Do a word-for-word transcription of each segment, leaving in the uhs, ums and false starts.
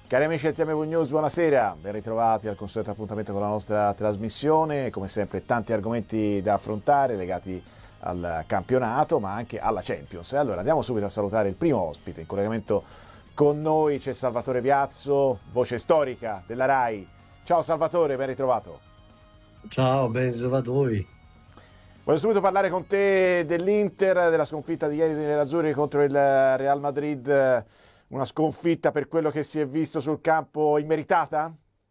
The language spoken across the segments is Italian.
Cari amici del T M V News, buonasera, ben ritrovati al consueto appuntamento con la nostra trasmissione, come sempre tanti argomenti da affrontare legati al campionato ma anche alla Champions. E allora andiamo subito a salutare il primo ospite, in collegamento con noi c'è Salvatore Piazzo, voce storica della RAI. Ciao Salvatore, ben ritrovato. Ciao, ben ritrovato voi. Voglio subito parlare con te dell'Inter, della sconfitta di ieri dei nerazzurri contro il Real Madrid. Una sconfitta per quello che si è visto sul campo immeritata?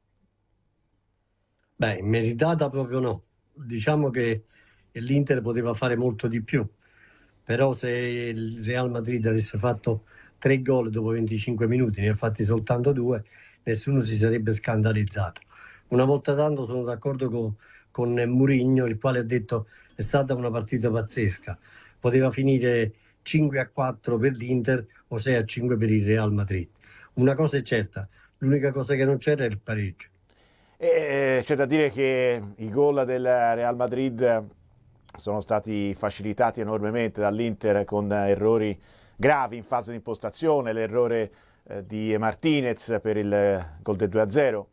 Beh, immeritata proprio no. Diciamo che l'Inter poteva fare molto di più, però se il Real Madrid avesse fatto tre gol dopo venticinque minuti, ne ha fatti soltanto due, nessuno si sarebbe scandalizzato. Una volta tanto sono d'accordo con, con Mourinho, il quale ha detto è stata una partita pazzesca. Poteva finire cinque a quattro per l'Inter o sei a cinque per il Real Madrid. Una cosa è certa, l'unica cosa che non c'era è il pareggio. E c'è da dire che i gol del Real Madrid sono stati facilitati enormemente dall'Inter con errori gravi in fase di impostazione, l'errore di Martinez per il gol del due a zero.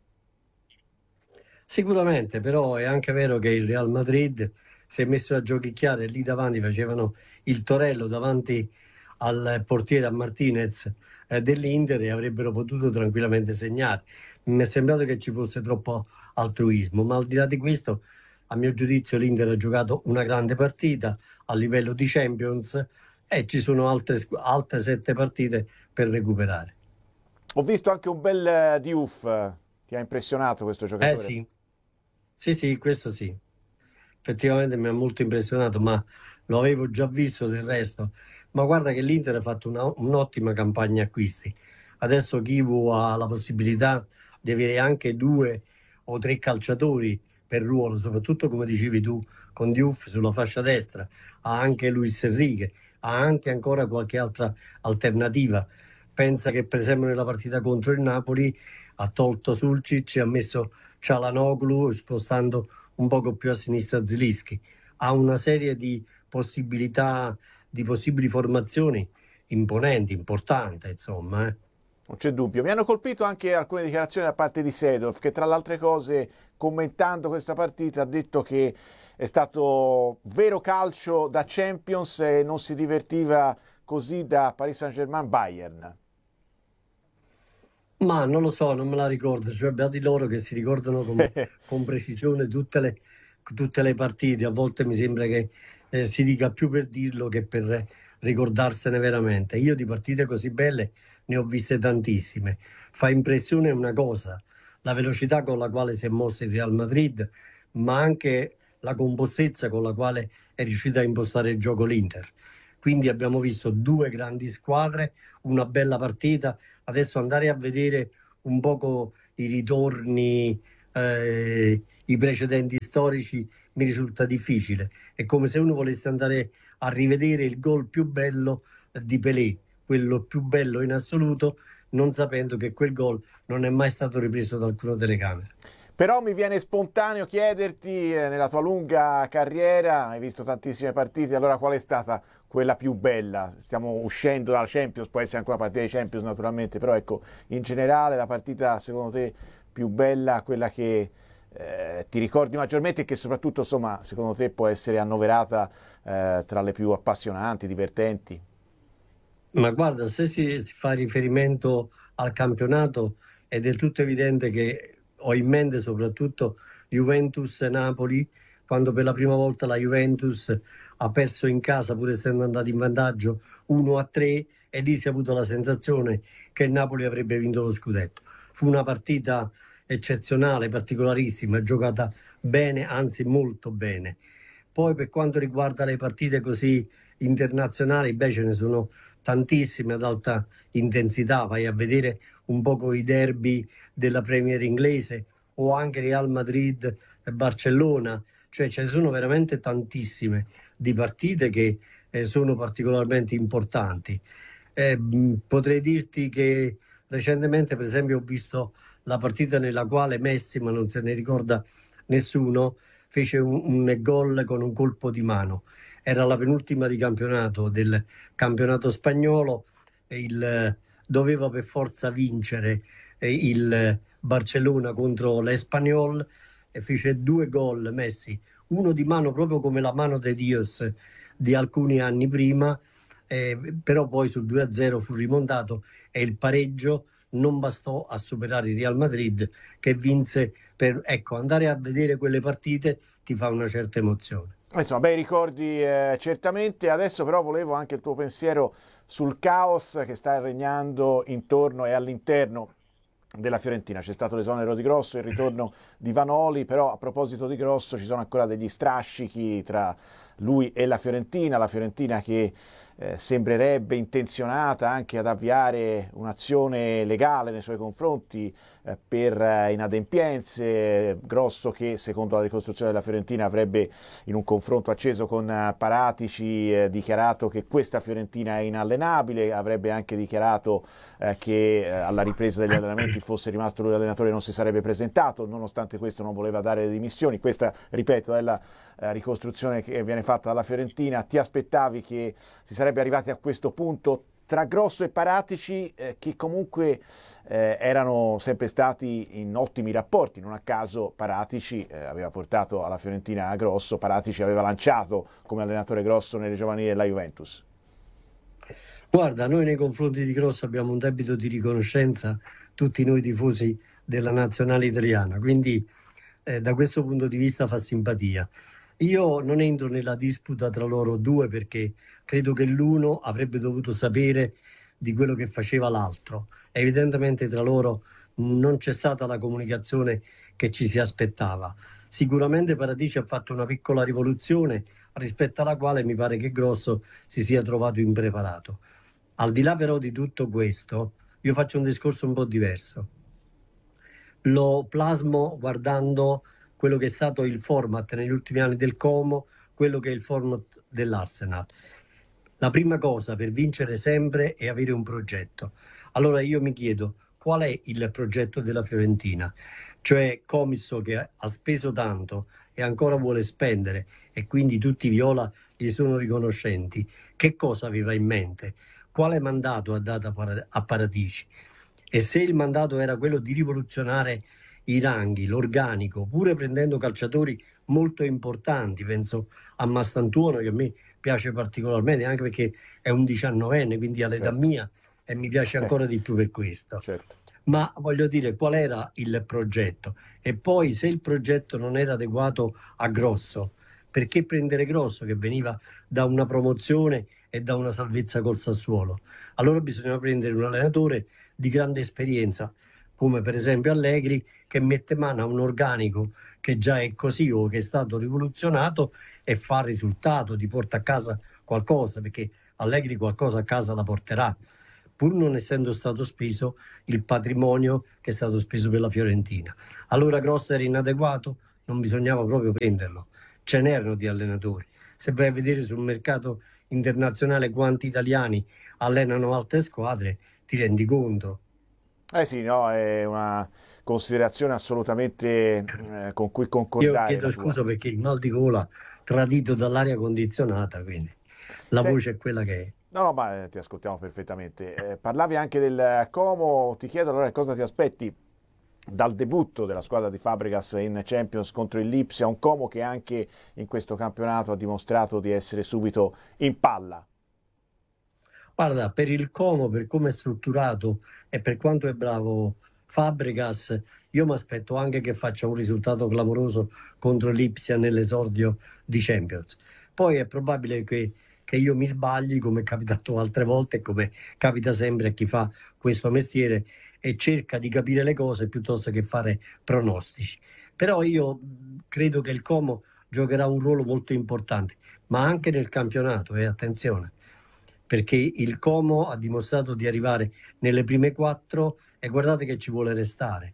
Sicuramente, però è anche vero che il Real Madrid si è messo a giochicchiare, lì davanti facevano il torello davanti al portiere, a Martinez eh, dell'Inter, e avrebbero potuto tranquillamente segnare. Mi è sembrato che ci fosse troppo altruismo, ma al di là di questo, a mio giudizio, l'Inter ha giocato una grande partita a livello di Champions e ci sono altre, altre sette partite per recuperare. Ho visto anche un bel Diouf, ti ha impressionato questo giocatore? Eh sì, sì, sì, questo sì. Effettivamente mi ha molto impressionato, ma lo avevo già visto del resto. Ma guarda che l'Inter ha fatto una, un'ottima campagna acquisti. Adesso Kivu ha la possibilità di avere anche due o tre calciatori per ruolo, soprattutto come dicevi tu con Diouf sulla fascia destra. Ha anche Luis Enrique, ha anche ancora qualche altra alternativa. Pensa che per esempio nella partita contro il Napoli ha tolto Sulcic e ha messo Çalhanoğlu spostando un poco più a sinistra Zilinski. Ha una serie di possibilità, di possibili formazioni imponenti, importanti, insomma. Eh. Non c'è dubbio. Mi hanno colpito anche alcune dichiarazioni da parte di Seedorf, che tra le altre cose, commentando questa partita, ha detto che è stato vero calcio da Champions e non si divertiva così da Paris Saint-Germain-Bayern. Ma non lo so, non me la ricordo, cioè beati loro che si ricordano con, con precisione tutte le, tutte le partite. A volte mi sembra che eh, si dica più per dirlo che per ricordarsene veramente. Io di partite così belle ne ho viste tantissime. Fa impressione una cosa, la velocità con la quale si è mosso il Real Madrid, ma anche la compostezza con la quale è riuscita a impostare il gioco l'Inter. Quindi abbiamo visto due grandi squadre, una bella partita. Adesso andare a vedere un poco i ritorni, eh, i precedenti storici mi risulta difficile. È come se uno volesse andare a rivedere il gol più bello di Pelé, quello più bello in assoluto, non sapendo che quel gol non è mai stato ripreso da alcuna telecamera. Però mi viene spontaneo chiederti, eh, nella tua lunga carriera, hai visto tantissime partite, allora qual è stata quella più bella? Stiamo uscendo dalla Champions, può essere anche una partita di Champions naturalmente, però ecco, in generale la partita secondo te più bella, quella che eh, ti ricordi maggiormente e che soprattutto, insomma, secondo te può essere annoverata eh, tra le più appassionanti, divertenti? Ma guarda, se si, si fa riferimento al campionato, è del tutto evidente che ho in mente soprattutto Juventus-Napoli, quando per la prima volta la Juventus ha perso in casa pur essendo andata in vantaggio uno a tre, e lì si è avuto la sensazione che il Napoli avrebbe vinto lo scudetto. Fu una partita eccezionale, particolarissima, giocata bene, anzi molto bene. Poi per quanto riguarda le partite così internazionali, beh, ce ne sono tantissime ad alta intensità. Vai a vedere un poco i derby della Premier inglese o anche Real Madrid e Barcellona, cioè ce ne sono veramente tantissime di partite che eh, sono particolarmente importanti. Eh, potrei dirti che recentemente, per esempio, ho visto la partita nella quale Messi, ma non se ne ricorda nessuno, fece un, un gol con un colpo di mano. Era la penultima di campionato del campionato spagnolo e il doveva per forza vincere eh, il Barcellona contro l'Espanyol e fece due gol Messi, uno di mano proprio come la mano de Dios di alcuni anni prima, eh, però poi sul due a zero fu rimontato e il pareggio non bastò a superare il Real Madrid che vinse. Per, ecco, andare a vedere quelle partite ti fa una certa emozione. Insomma, bei ricordi eh, certamente. Adesso però volevo anche il tuo pensiero sul caos che sta regnando intorno e all'interno della Fiorentina. C'è stato l'esonero di Grosso, il ritorno di Vanoli, però a proposito di Grosso ci sono ancora degli strascichi tra lui e la Fiorentina, la Fiorentina che eh, sembrerebbe intenzionata anche ad avviare un'azione legale nei suoi confronti eh, per eh, inadempienze. Grosso che secondo la ricostruzione della Fiorentina avrebbe in un confronto acceso con eh, Paratici eh, dichiarato che questa Fiorentina è inallenabile, avrebbe anche dichiarato eh, che eh, alla ripresa degli allenamenti fosse rimasto lui l'allenatore non si sarebbe presentato, nonostante questo non voleva dare le dimissioni. Questa, ripeto, è la eh, ricostruzione che viene fatta dalla Fiorentina. Ti aspettavi che si sarebbe arrivati a questo punto tra Grosso e Paratici eh, che comunque eh, erano sempre stati in ottimi rapporti? Non a caso Paratici eh, aveva portato alla Fiorentina a Grosso, Paratici aveva lanciato come allenatore Grosso nelle giovanili della Juventus. Guarda, noi nei confronti di Grosso abbiamo un debito di riconoscenza, tutti noi tifosi della nazionale italiana, quindi eh, da questo punto di vista fa simpatia. Io non entro nella disputa tra loro due perché credo che l'uno avrebbe dovuto sapere di quello che faceva l'altro. Evidentemente tra loro non c'è stata la comunicazione che ci si aspettava. Sicuramente Paratici ha fatto una piccola rivoluzione rispetto alla quale mi pare che Grosso si sia trovato impreparato. Al di là però di tutto questo, io faccio un discorso un po' diverso. Lo plasmo guardando quello che è stato il format negli ultimi anni del Como, quello che è il format dell'Arsenal. La prima cosa per vincere sempre è avere un progetto. Allora io mi chiedo, qual è il progetto della Fiorentina? Cioè Comiso che ha speso tanto e ancora vuole spendere e quindi tutti i viola gli sono riconoscenti. Che cosa aveva in mente? Quale mandato ha dato a Paratici? E se il mandato era quello di rivoluzionare i ranghi, l'organico, pure prendendo calciatori molto importanti, penso a Mastantuono che a me piace particolarmente, anche perché è un diciannovenne, quindi all'età Certo. mia, e mi piace ancora di più per questo. Certo. Ma voglio dire, qual era il progetto? E poi se il progetto non era adeguato a Grosso, perché prendere Grosso che veniva da una promozione e da una salvezza col Sassuolo? Allora bisognava prendere un allenatore di grande esperienza, come per esempio Allegri, che mette mano a un organico che già è così o che è stato rivoluzionato e fa il risultato, ti porta a casa qualcosa, perché Allegri qualcosa a casa la porterà, pur non essendo stato speso il patrimonio che è stato speso per la Fiorentina. Allora Grosso era inadeguato? Non bisognava proprio prenderlo. Ce n'erano di allenatori. Se vai a vedere sul mercato internazionale quanti italiani allenano altre squadre, ti rendi conto. Eh sì, no, è una considerazione assolutamente eh, con cui Io concordare. chiedo La tua. scusa perché il mal di gola tradito dall'aria condizionata, quindi la Se- voce è quella che è. No, no, ma eh, ti ascoltiamo perfettamente. Eh, parlavi anche del Como, ti chiedo allora cosa ti aspetti dal debutto della squadra di Fabregas in Champions contro il Lipsia, un Como che anche in questo campionato ha dimostrato di essere subito in palla. Guarda, per il Como, per come è strutturato e per quanto è bravo Fabregas, io mi aspetto anche che faccia un risultato clamoroso contro l'Ipsia nell'esordio di Champions. Poi è probabile che, che io mi sbagli, come è capitato altre volte e come capita sempre a chi fa questo mestiere e cerca di capire le cose piuttosto che fare pronostici. Però io mh, credo che il Como giocherà un ruolo molto importante, ma anche nel campionato, e attenzione, perché il Como ha dimostrato di arrivare nelle prime quattro e guardate che ci vuole restare.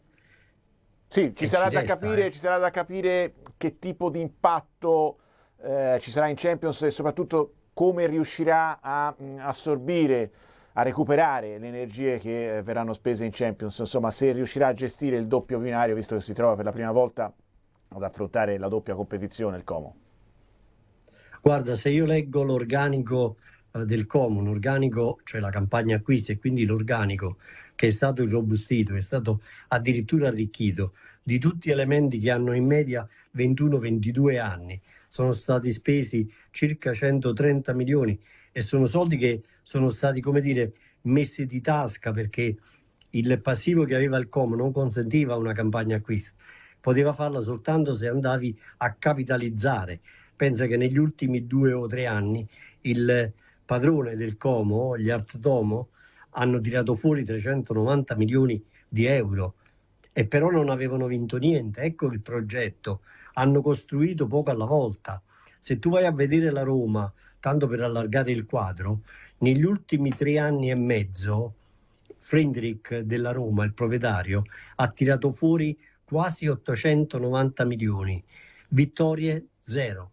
Sì, ci E sarà ci da resta, capire, eh. ci sarà da capire che tipo di impatto eh, ci sarà in Champions e soprattutto come riuscirà a mh, assorbire, a recuperare le energie che eh, verranno spese in Champions. Insomma, se riuscirà a gestire il doppio binario, visto che si trova per la prima volta ad affrontare la doppia competizione, il Como. Guarda, se io leggo l'organico eh, del Como, un organico, cioè la campagna acquisti e quindi l'organico che è stato irrobustito, è stato addirittura arricchito di tutti elementi che hanno in media ventuno ventidue anni. Sono stati spesi circa centotrenta milioni e sono soldi che sono stati, come dire, messi di tasca perché il passivo che aveva il Como non consentiva una campagna acquisti, poteva farla soltanto se andavi a capitalizzare. Pensa che negli ultimi due o tre anni il padrone del Como, gli Art Domo, hanno tirato fuori trecentonovanta milioni di euro e però non avevano vinto niente. Ecco il progetto, hanno costruito poco alla volta. Se tu vai a vedere la Roma, tanto per allargare il quadro, negli ultimi tre anni e mezzo Friedrich della Roma, il proprietario, ha tirato fuori quasi ottocentonovanta milioni, vittorie zero.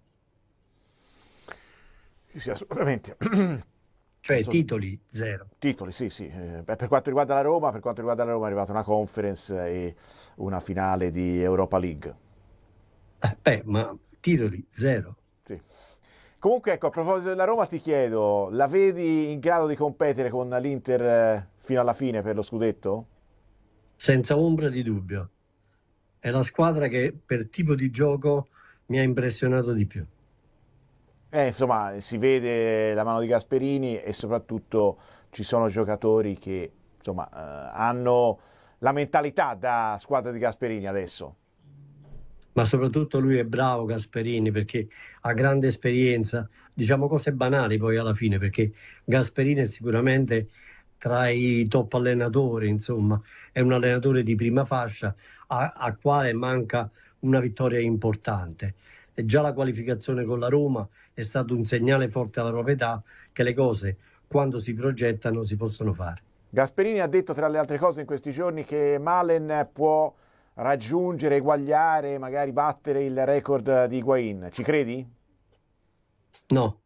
Sì, assolutamente. Cioè Assolut- titoli zero. Titoli, sì, sì. Eh, beh, per quanto riguarda la Roma, per quanto riguarda la Roma è arrivata una conference e una finale di Europa League. Eh, beh, ma titoli zero. Sì. Comunque, ecco, a proposito della Roma, ti chiedo, la vedi in grado di competere con l'Inter eh, fino alla fine per lo scudetto? Senza ombra di dubbio. È la squadra che per tipo di gioco mi ha impressionato di più. Eh, insomma, si vede la mano di Gasperini e soprattutto ci sono giocatori che, insomma, eh, hanno la mentalità da squadra di Gasperini adesso. Ma soprattutto lui è bravo, Gasperini, perché ha grande esperienza, diciamo cose banali poi alla fine, perché Gasperini è sicuramente tra i top allenatori, insomma, è un allenatore di prima fascia a, a quale manca una vittoria importante. E già la qualificazione con la Roma è stato un segnale forte alla proprietà che le cose, quando si progettano, si possono fare. Gasperini ha detto, tra le altre cose, in questi giorni che Malen può raggiungere, eguagliare, magari battere il record di Higuain. Ci credi? No.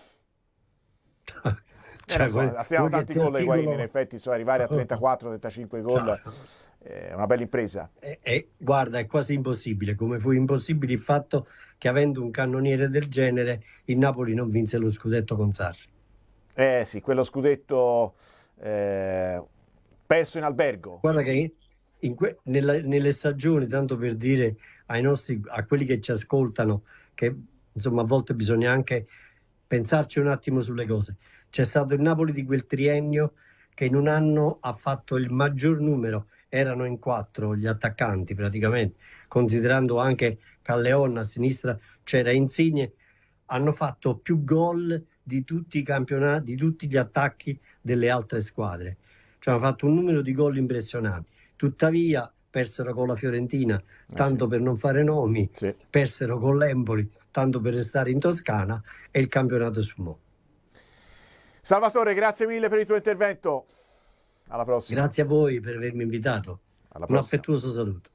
Eh, non Cioè, so, vuoi, stiamo vuoi che tanti te gol da Higuain, in l'articolo... effetti, so, arrivare a trentaquattro trentacinque gol Ciao. è una bella impresa. E, e, guarda, è quasi impossibile, come fu impossibile il fatto che avendo un cannoniere del genere il Napoli non vinse lo scudetto con Sarri. Eh sì, quello scudetto eh, perso in albergo. Guarda che in que- nella- nelle stagioni, tanto per dire ai nostri, a quelli che ci ascoltano, che insomma a volte bisogna anche pensarci un attimo sulle cose. C'è stato il Napoli di quel triennio che in un anno ha fatto il maggior numero, erano in quattro gli attaccanti praticamente, considerando anche Calleon a sinistra c'era Insigne, hanno fatto più gol di tutti i campionati, di tutti gli attacchi delle altre squadre. Cioè hanno fatto un numero di gol impressionanti. Tuttavia persero con la Fiorentina, tanto Eh sì, per non fare nomi, sì. persero con l'Empoli, tanto per restare in Toscana e il campionato sfumò. Salvatore, grazie mille per il tuo intervento. Alla prossima. Grazie a voi per avermi invitato. Alla Un prossima. affettuoso saluto.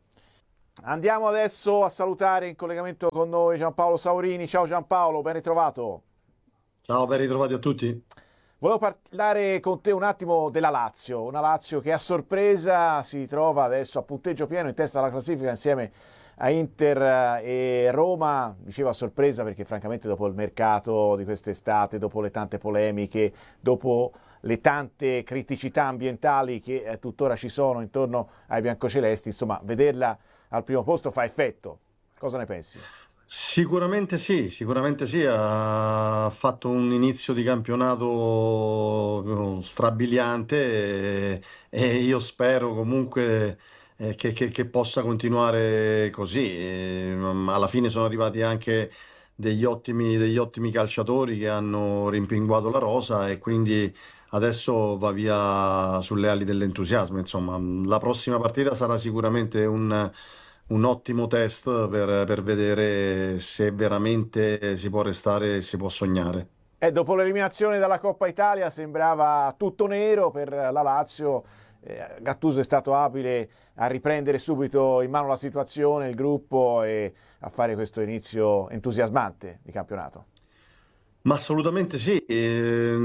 Andiamo adesso a salutare in collegamento con noi Giampaolo Saurini. Ciao Giampaolo, ben ritrovato. Ciao, ben ritrovati a tutti. Volevo parlare con te un attimo della Lazio, una Lazio che a sorpresa si trova adesso a punteggio pieno in testa alla classifica insieme a Inter e Roma. Dicevo a sorpresa perché francamente dopo il mercato di quest'estate, dopo le tante polemiche, dopo le tante criticità ambientali che eh, tuttora ci sono intorno ai biancocelesti, insomma, vederla al primo posto fa effetto. Cosa ne pensi? Sicuramente sì, sicuramente sì, ha fatto un inizio di campionato eh, strabiliante e, e io spero comunque eh, che, che- che possa continuare così. E, mm, alla fine sono arrivati anche degli ottimi, degli ottimi calciatori che hanno rimpinguato la rosa e quindi adesso va via sulle ali dell'entusiasmo. Insomma, la prossima partita sarà sicuramente un un ottimo test per, per vedere se veramente si può restare e si può sognare. E dopo l'eliminazione dalla Coppa Italia sembrava tutto nero per la Lazio. Eh, Gattuso è stato abile a riprendere subito in mano la situazione, il gruppo e a fare questo inizio entusiasmante di campionato. Ma assolutamente sì, eh,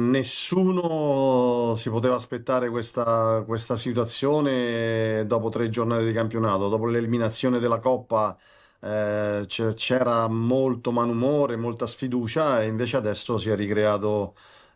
nessuno si poteva aspettare questa, questa situazione dopo tre giornate di campionato. Dopo l'eliminazione della Coppa eh, c'è- c'era molto malumore, molta sfiducia e invece adesso si è ricreato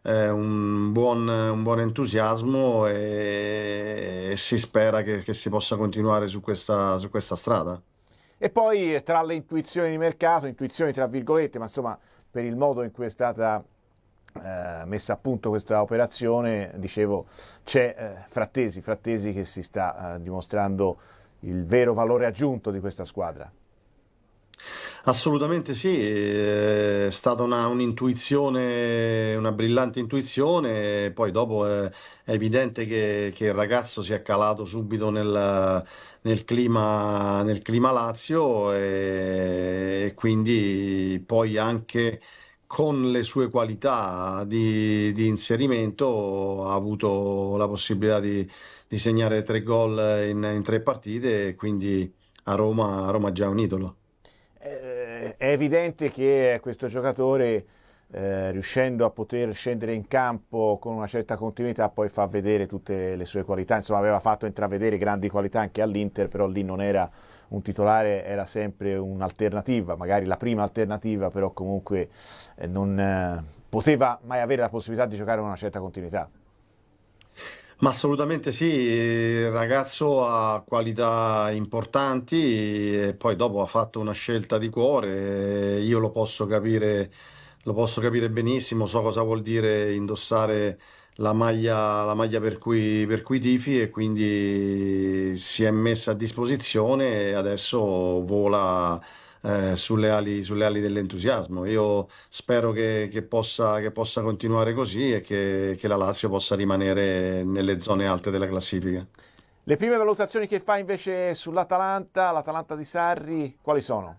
eh, un buon, un buon entusiasmo e, e si spera che, che si possa continuare su questa, su questa strada. E poi tra le intuizioni di mercato, intuizioni tra virgolette, ma insomma per il modo in cui è stata eh, messa a punto questa operazione, dicevo, c'è eh, Frattesi, Frattesi che si sta eh, dimostrando il vero valore aggiunto di questa squadra. Assolutamente sì, è stata una, un'intuizione, una brillante intuizione, poi dopo è, è evidente che, che il ragazzo si è calato subito nel, nel clima, nel clima Lazio e, e quindi poi anche con le sue qualità di, di inserimento ha avuto la possibilità di, di segnare tre gol in, in tre partite e quindi a Roma, a Roma già è un idolo. Eh, è evidente che questo giocatore, eh, riuscendo a poter scendere in campo con una certa continuità, poi fa vedere tutte le sue qualità. Insomma, aveva fatto intravedere grandi qualità anche all'Inter, però lì non era un titolare, era sempre un'alternativa, magari la prima alternativa, però comunque eh, non eh, poteva mai avere la possibilità di giocare con una certa continuità. Ma assolutamente sì, il ragazzo ha qualità importanti e poi dopo ha fatto una scelta di cuore, io lo posso capire, lo posso capire benissimo, so cosa vuol dire indossare la maglia, la maglia per cui, per cui tifi e quindi si è messa a disposizione e adesso vola eh, sulle ali, sulle ali dell'entusiasmo. Io spero che, che possa, che possa continuare così e che, che la Lazio possa rimanere nelle zone alte della classifica. Le prime valutazioni che fa invece sull'Atalanta, l'Atalanta di Sarri, quali sono?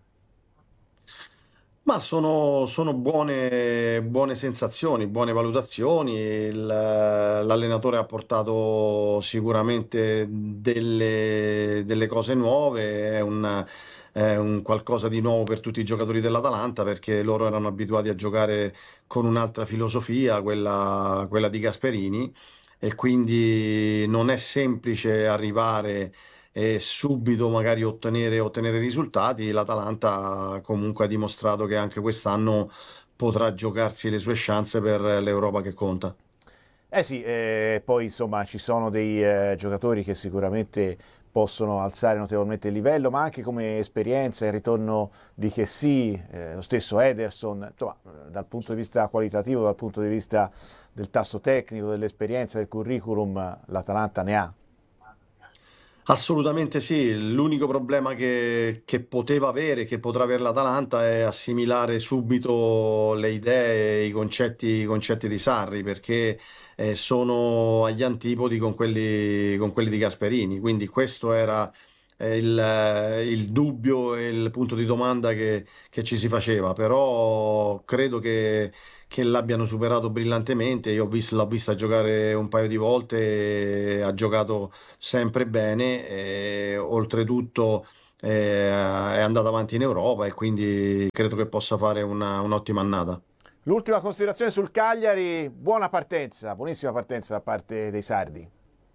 Ma sono, sono buone, buone sensazioni, buone valutazioni. Il- L'allenatore ha portato sicuramente delle, delle cose nuove, è un, è un qualcosa di nuovo per tutti i giocatori dell'Atalanta perché loro erano abituati a giocare con un'altra filosofia, quella, quella di Gasperini, e quindi non è semplice arrivare e subito magari ottenere, ottenere risultati. L'Atalanta comunque ha dimostrato che anche quest'anno potrà giocarsi le sue chance per l'Europa che conta. Eh sì, eh, poi insomma ci sono dei eh, giocatori che sicuramente possono alzare notevolmente il livello, ma anche come esperienza, il ritorno di Chessy, eh, lo stesso Ederson, insomma, eh, dal punto di vista qualitativo, dal punto di vista del tasso tecnico, dell'esperienza, del curriculum, l'Atalanta ne ha. Assolutamente sì, l'unico problema che, che poteva avere, che potrà avere l'Atalanta è assimilare subito le idee, i concetti, i concetti di Sarri, perché eh, sono agli antipodi con quelli, con quelli di Gasperini, quindi questo era eh, il, eh, il dubbio e il punto di domanda che, che ci si faceva, però credo che che l'abbiano superato brillantemente. Io ho visto, l'ho vista giocare un paio di volte, e ha giocato sempre bene, e oltretutto eh, è andata avanti in Europa e quindi credo che possa fare una- un'ottima annata. L'ultima considerazione sul Cagliari, buona partenza, buonissima partenza da parte dei sardi.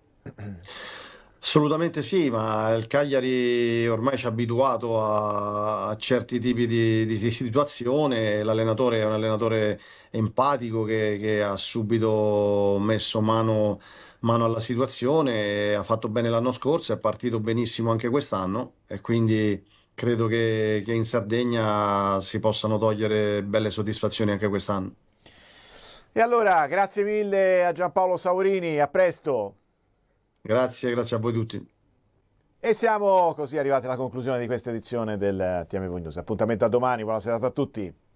Assolutamente sì, ma il Cagliari ormai ci ha abituato a, a certi tipi di, di- di situazione. L'allenatore è un allenatore empatico che, che ha subito messo mano, mano alla situazione, ha fatto bene l'anno scorso, è partito benissimo anche quest'anno e quindi credo che, che in Sardegna si possano togliere belle soddisfazioni anche quest'anno. E allora, grazie mille a Giampaolo Saurini, a presto. Grazie, grazie a voi tutti. E siamo così arrivati alla conclusione di questa edizione del T M V News. Appuntamento a domani, buona serata a tutti.